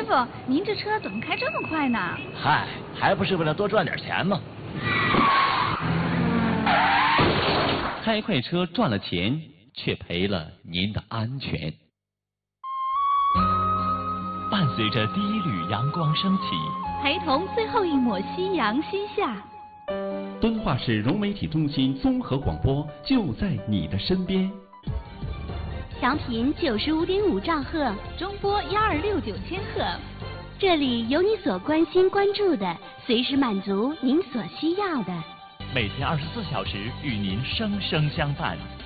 傅，您这车怎么开这么快呢？ 嗨，还不是为了多赚点钱吗？ 开快车赚了钱，却赔了您的安全。 伴随着第一缕阳光升起， 陪同最后一抹夕阳西下。 敦化市融媒体中心综合广播就在你的身边。 调频95.5兆赫， 中波1269千赫。 这里有你所关心关注的，随时满足您所需要的。 每天24小时与您生生相伴。